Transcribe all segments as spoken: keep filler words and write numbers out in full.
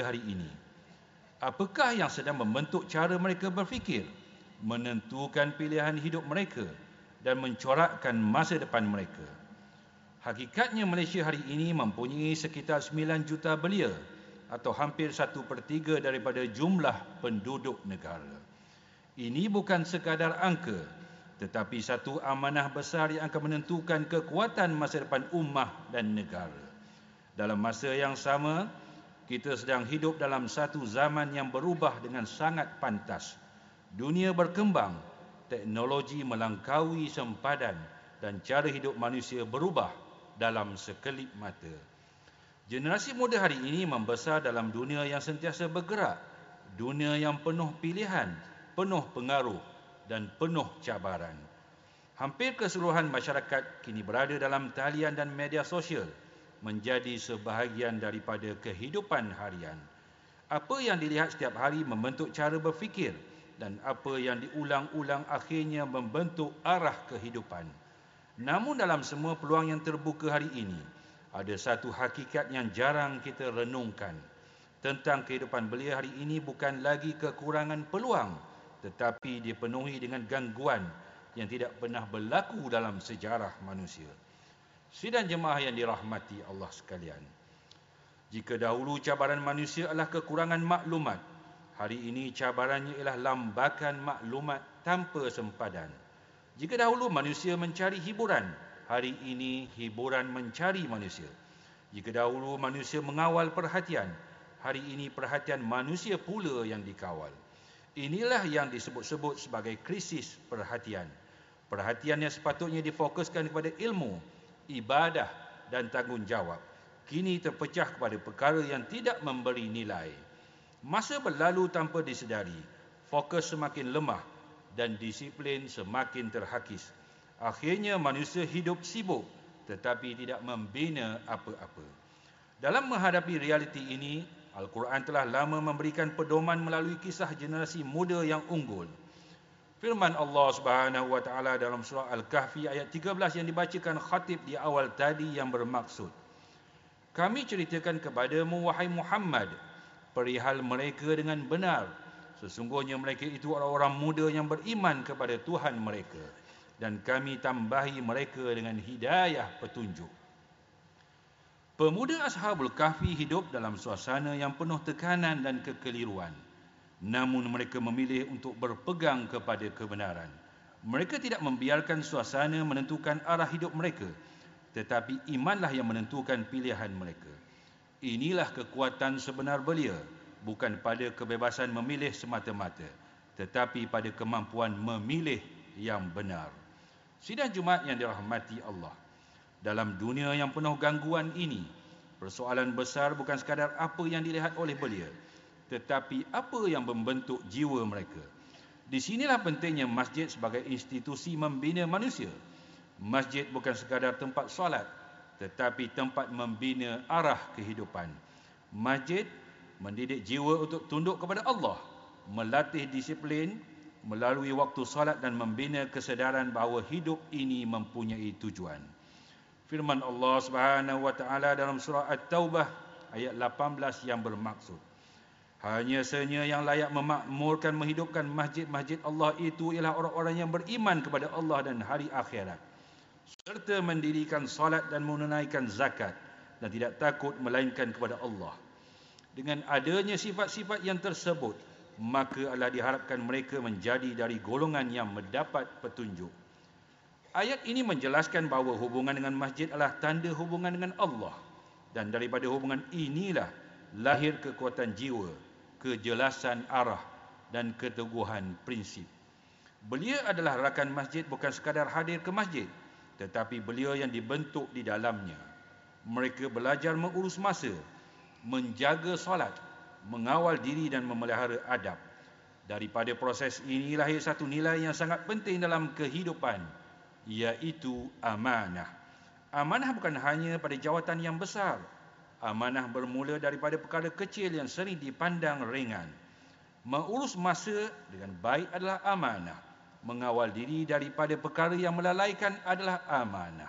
hari ini? Apakah yang sedang membentuk cara mereka berfikir, menentukan pilihan hidup mereka dan mencorakkan masa depan mereka? Hakikatnya Malaysia hari ini mempunyai sekitar sembilan juta belia atau hampir satu per tiga daripada jumlah penduduk negara. Ini bukan sekadar angka, tetapi satu amanah besar yang akan menentukan kekuatan masa depan ummah dan negara. Dalam masa yang sama, kita sedang hidup dalam satu zaman yang berubah dengan sangat pantas. Dunia berkembang, teknologi melangkaui sempadan dan cara hidup manusia berubah dalam sekelip mata. Generasi muda hari ini membesar dalam dunia yang sentiasa bergerak, dunia yang penuh pilihan, penuh pengaruh dan penuh cabaran. Hampir keseluruhan masyarakat kini berada dalam talian dan media sosial, menjadi sebahagian daripada kehidupan harian. Apa yang dilihat setiap hari membentuk cara berfikir dan apa yang diulang-ulang akhirnya membentuk arah kehidupan. Namun dalam semua peluang yang terbuka hari ini, ada satu hakikat yang jarang kita renungkan. Tentang kehidupan belia hari ini bukan lagi kekurangan peluang, tetapi dipenuhi dengan gangguan yang tidak pernah berlaku dalam sejarah manusia. Sidang jemaah yang dirahmati Allah sekalian, jika dahulu cabaran manusia adalah kekurangan maklumat, hari ini cabarannya ialah lambakan maklumat tanpa sempadan. Jika dahulu manusia mencari hiburan, hari ini hiburan mencari manusia. Jika dahulu manusia mengawal perhatian, hari ini perhatian manusia pula yang dikawal. Inilah yang disebut-sebut sebagai krisis perhatian. Perhatian yang sepatutnya difokuskan kepada ilmu, ibadah dan tanggungjawab, kini terpecah kepada perkara yang tidak memberi nilai. Masa berlalu tanpa disedari, fokus semakin lemah dan disiplin semakin terhakis. Akhirnya manusia hidup sibuk tetapi tidak membina apa-apa. Dalam menghadapi realiti ini, Al-Quran telah lama memberikan pedoman melalui kisah generasi muda yang unggul. Firman Allah Subhanahu wa taala dalam surah Al-Kahfi ayat tiga belas yang dibacakan khatib di awal tadi yang bermaksud, kami ceritakan kepadamu wahai Muhammad perihal mereka dengan benar. Sesungguhnya mereka itu orang-orang muda yang beriman kepada Tuhan mereka, dan kami tambahi mereka dengan hidayah petunjuk. Pemuda Ashabul Kahfi hidup dalam suasana yang penuh tekanan dan kekeliruan. Namun mereka memilih untuk berpegang kepada kebenaran. Mereka tidak membiarkan suasana menentukan arah hidup mereka, tetapi imanlah yang menentukan pilihan mereka. Inilah kekuatan sebenar belia, bukan pada kebebasan memilih semata-mata, tetapi pada kemampuan memilih yang benar. Sidang Jumaat yang dirahmati Allah, dalam dunia yang penuh gangguan ini, persoalan besar bukan sekadar apa yang dilihat oleh belia, tetapi apa yang membentuk jiwa mereka. Di sinilah pentingnya masjid sebagai institusi membina manusia. Masjid bukan sekadar tempat solat, tetapi tempat membina arah kehidupan. Masjid mendidik jiwa untuk tunduk kepada Allah, melatih disiplin melalui waktu salat dan membina kesedaran bahawa hidup ini mempunyai tujuan. Firman Allah Subhanahu wa taala dalam surah At-Taubah ayat lapan belas yang bermaksud, hanya sahaja yang layak memakmurkan menghidupkan masjid-masjid Allah itu ialah orang-orang yang beriman kepada Allah dan hari akhirat, serta mendirikan salat dan menunaikan zakat dan tidak takut melainkan kepada Allah. Dengan adanya sifat-sifat yang tersebut, maka adalah diharapkan mereka menjadi dari golongan yang mendapat petunjuk. Ayat ini menjelaskan bahawa hubungan dengan masjid adalah tanda hubungan dengan Allah, dan daripada hubungan inilah lahir kekuatan jiwa, kejelasan arah dan keteguhan prinsip. Belia adalah rakan masjid bukan sekadar hadir ke masjid, tetapi belia yang dibentuk di dalamnya. Mereka belajar mengurus masa, menjaga solat, mengawal diri dan memelihara adab. Daripada proses ini lahir satu nilai yang sangat penting dalam kehidupan, iaitu amanah. Amanah bukan hanya pada jawatan yang besar. Amanah bermula daripada perkara kecil yang sering dipandang ringan. Mengurus masa dengan baik adalah amanah. Mengawal diri daripada perkara yang melalaikan adalah amanah.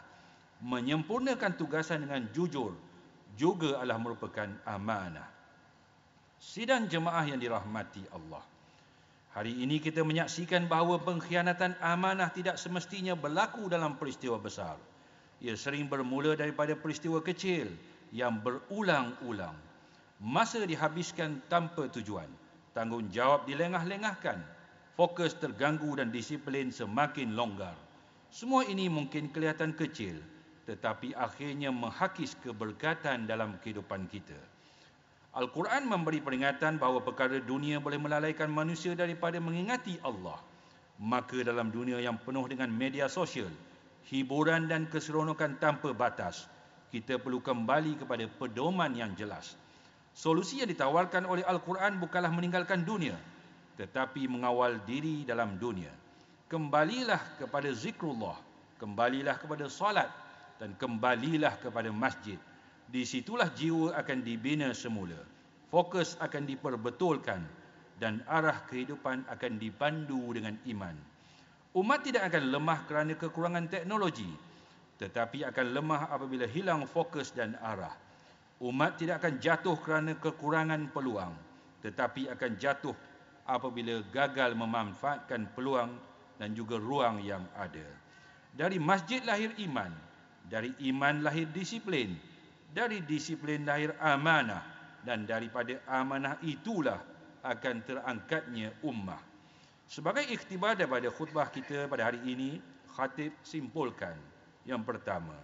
Menyempurnakan tugasan dengan jujur juga adalah merupakan amanah. Sidang jemaah yang dirahmati Allah. Hari ini kita menyaksikan bahawa pengkhianatan amanah tidak semestinya berlaku dalam peristiwa besar. Ia sering bermula daripada peristiwa kecil yang berulang-ulang. Masa dihabiskan tanpa tujuan, tanggungjawab dilengah-lengahkan, fokus terganggu dan disiplin semakin longgar. Semua ini mungkin kelihatan kecil, tetapi akhirnya menghakis keberkatan dalam kehidupan kita. Al-Quran memberi peringatan bahawa perkara dunia boleh melalaikan manusia daripada mengingati Allah. Maka dalam dunia yang penuh dengan media sosial, hiburan dan keseronokan tanpa batas, kita perlu kembali kepada pedoman yang jelas. Solusi yang ditawarkan oleh Al-Quran bukanlah meninggalkan dunia, tetapi mengawal diri dalam dunia. Kembalilah kepada zikrullah, kembalilah kepada salat, dan kembalilah kepada masjid. Di situlah jiwa akan dibina semula, fokus akan diperbetulkan, dan arah kehidupan akan dipandu dengan iman. Umat tidak akan lemah kerana kekurangan teknologi, tetapi akan lemah apabila hilang fokus dan arah. Umat tidak akan jatuh kerana kekurangan peluang, tetapi akan jatuh apabila gagal memanfaatkan peluang dan juga ruang yang ada. Dari masjid lahir iman, dari iman lahir disiplin, dari disiplin lahir amanah, dan daripada amanah itulah akan terangkatnya ummah. Sebagai ikhtibar daripada khutbah kita pada hari ini, khatib simpulkan. Yang pertama,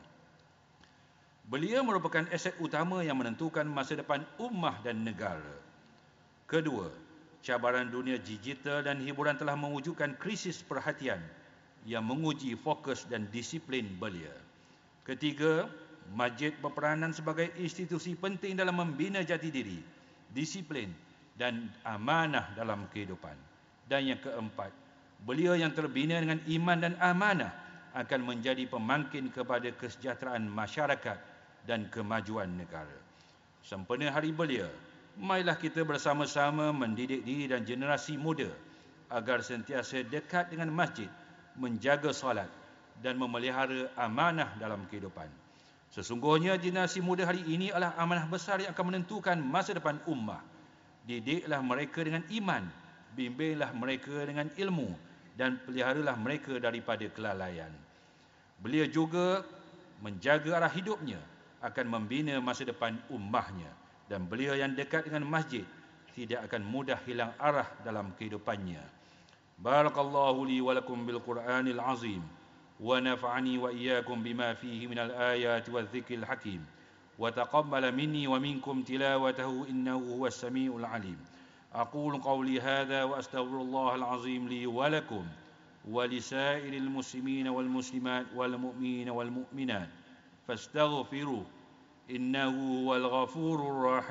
belia merupakan aset utama yang menentukan masa depan ummah dan negara. Kedua, cabaran dunia digital dan hiburan telah mewujudkan krisis perhatian yang menguji fokus dan disiplin belia. Ketiga, masjid berperanan sebagai institusi penting dalam membina jati diri, disiplin dan amanah dalam kehidupan. Dan yang keempat, belia yang terbina dengan iman dan amanah akan menjadi pemangkin kepada kesejahteraan masyarakat dan kemajuan negara. Sempena Hari Belia, marilah kita bersama-sama mendidik diri dan generasi muda agar sentiasa dekat dengan masjid, menjaga solat dan memelihara amanah dalam kehidupan. Sesungguhnya generasi muda hari ini adalah amanah besar yang akan menentukan masa depan ummah. Didiklah mereka dengan iman, bimbinglah mereka dengan ilmu, dan peliharalah mereka daripada kelalaian. Beliau juga menjaga arah hidupnya akan membina masa depan ummahnya, dan beliau yang dekat dengan masjid tidak akan mudah hilang arah dalam kehidupannya. Barakallahu li wa lakum bil Qur'anil azim. ونفعني وإياكم بما فيه من الآيات والذكر الحكيم وتقبل مني ومنكم تلاوته إنه هو السميع العليم. أقول قولي هذا وأستغفر الله العظيم لي ولكم ولسائر المسلمين والمسلمات والمؤمنين والمؤمنات فاستغفروه إنه هو الغفور الرحيم.